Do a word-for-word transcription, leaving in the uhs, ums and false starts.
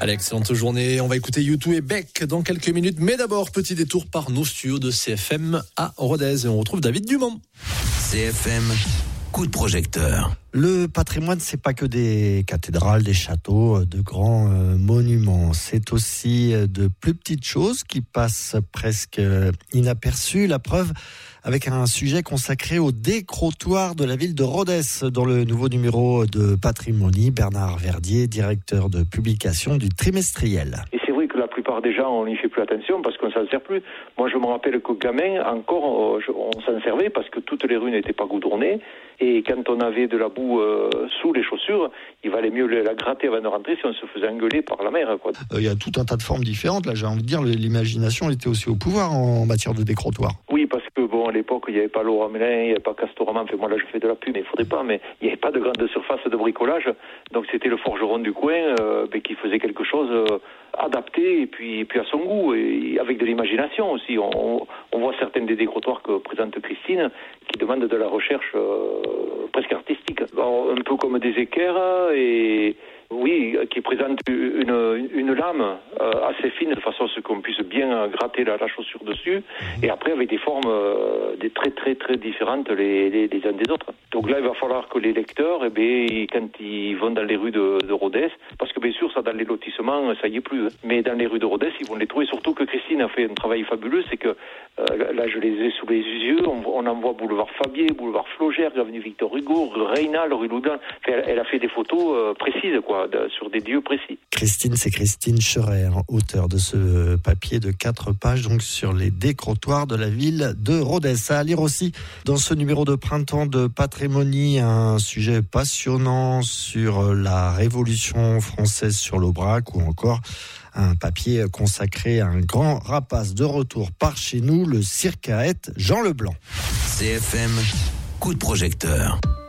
Allez, excellente journée. On va écouter U deux et Beck dans quelques minutes. Mais d'abord, petit détour par nos studios de C F M à Rodez. Et on retrouve David Dumont. C F M, coup de projecteur. Le patrimoine, c'est pas que des cathédrales, des châteaux, de grands euh, monuments. C'est aussi de plus petites choses qui passent presque inaperçues. La preuve avec un sujet consacré au décrotoir de la ville de Rodez dans le nouveau numéro de Patrimony. Bernard Verdier, directeur de publication du trimestriel. Et c'est vrai que la plupart des gens, on n'y fait plus attention parce qu'on s'en sert plus. Moi, je me rappelle qu'au gamin, encore, on s'en servait parce que toutes les rues n'étaient pas goudronnées. Et quand on avait de la boue euh, sous les chaussures, il valait mieux la gratter avant de rentrer si on se faisait engueuler par la mer, quoi. Il euh, y a tout un tas de formes différentes. Là, j'ai envie de dire, l'imagination était aussi au pouvoir en matière de décrotoir. Oui, parce que bon, à l'époque, il n'y avait pas Laurent Mélin, il n'y avait pas Castorama. Enfin, moi, là, je fais de la pub, mais il ne faudrait pas. Mais il n'y avait pas de grande surface de bricolage. Donc, c'était le forgeron du coin euh, qui faisait quelque chose euh, adapté et puis, et puis à son goût et avec de l'imagination aussi. On, on voit certains des décrotoirs que présente Christine qui demandent de la recherche euh, presque artistique. Alors, un peu comme des équerres et... Oui, qui présente une, une lame euh, assez fine de façon à ce qu'on puisse bien gratter la, la chaussure dessus. Et après, avec des formes euh, des très très très différentes les, les, les uns des autres. Donc là, il va falloir que les lecteurs, eh bien, quand ils vont dans les rues de, de Rodez, parce que bien sûr, ça dans les lotissements, ça y est plus. Mais dans les rues de Rodez, ils vont les trouver. Surtout que Christine a fait un travail fabuleux, c'est que euh, là, je les ai sous les yeux. On, on en voit boulevard Fabier, boulevard Flogère, avenue Victor Hugo, rue Reynal, rue Loudun. Enfin, elle, elle a fait des photos euh, précises, quoi. De, sur des lieux précis. Christine, c'est Christine Scherer, auteure de ce papier de quatre pages donc sur les décrotoirs de la ville de Rodez. À lire aussi dans ce numéro de printemps de Patrimony, un sujet passionnant sur la Révolution française sur l'Aubrac ou encore un papier consacré à un grand rapace de retour par chez nous, le circaète Jean Leblanc. C F M, coup de projecteur.